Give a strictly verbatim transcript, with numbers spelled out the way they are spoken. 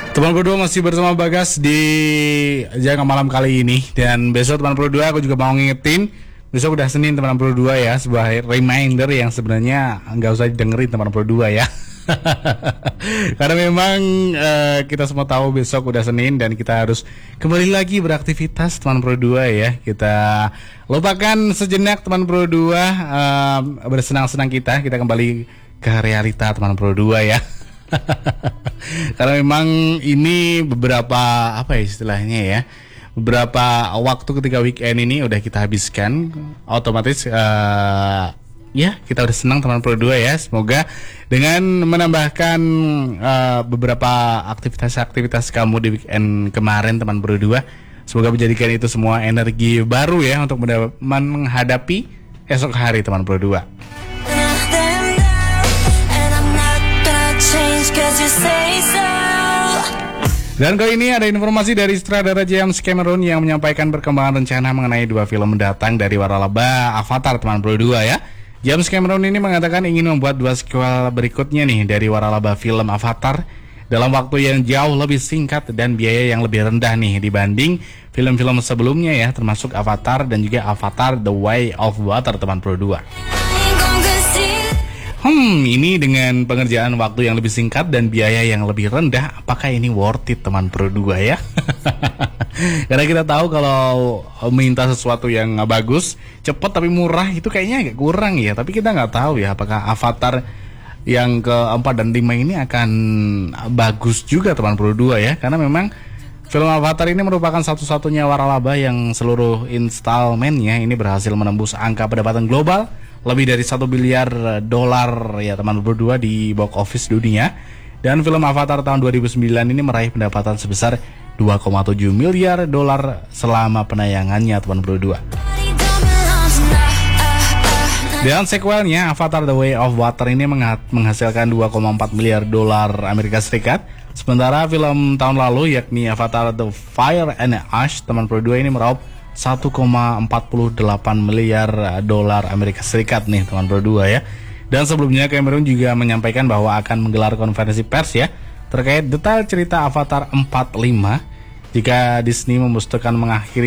Teman Pro dua masih bersama Bagas di Jaga Malam kali ini. Dan besok teman Pro dua aku juga mau ngingetin, besok udah Senin teman Pro dua ya. Sebuah reminder yang sebenarnya nggak usah dengerin teman Pro dua ya. Karena memang uh, kita semua tahu besok udah Senin dan kita harus kembali lagi beraktivitas teman Pro dua ya. Kita lupakan sejenak teman Pro dua, uh, bersenang-senang kita, kita kembali ke realita teman Pro dua ya. Karena memang ini beberapa apa ya istilahnya ya, beberapa waktu ketika weekend ini udah kita habiskan, otomatis uh, ya kita udah senang teman Pro dua ya. Semoga dengan menambahkan uh, beberapa aktivitas-aktivitas kamu di weekend kemarin teman Pro dua, semoga menjadikan itu semua energi baru ya untuk menghadapi esok hari teman Pro dua. Dan kali ini ada informasi dari sutradara James Cameron yang menyampaikan perkembangan rencana mengenai dua film mendatang dari waralaba Avatar teman Pro dua ya. James Cameron ini mengatakan ingin membuat dua sequel berikutnya nih dari waralaba film Avatar dalam waktu yang jauh lebih singkat dan biaya yang lebih rendah nih dibanding film-film sebelumnya ya, termasuk Avatar dan juga Avatar The Way of Water teman Pro dua. Hmm, ini dengan pengerjaan waktu yang lebih singkat dan biaya yang lebih rendah, apakah ini worth it teman Pro dua ya? Karena kita tahu kalau minta sesuatu yang bagus, cepat tapi murah itu kayaknya agak kurang ya. Tapi kita nggak tahu ya apakah Avatar yang keempat dan lima ini akan bagus juga teman Pro dua ya. Karena memang film Avatar ini merupakan satu-satunya waralaba yang seluruh installmentnya ini berhasil menembus angka pendapatan global lebih dari satu miliar dolar ya teman Pro dua di box office dunia. Dan film Avatar tahun dua ribu sembilan ini meraih pendapatan sebesar dua koma tujuh miliar dolar selama penayangannya teman Pro dua. Dan sequelnya Avatar The Way of Water ini menghasilkan dua koma empat miliar dolar Amerika Serikat. Sementara film tahun lalu yakni Avatar The Fire and Ash teman Pro dua ini meraup satu koma empat delapan miliar dolar Amerika Serikat nih teman Pro dua ya. Dan sebelumnya Cameron juga menyampaikan bahwa akan menggelar konferensi pers ya terkait detail cerita Avatar empat lima jika Disney memutuskan mengakhiri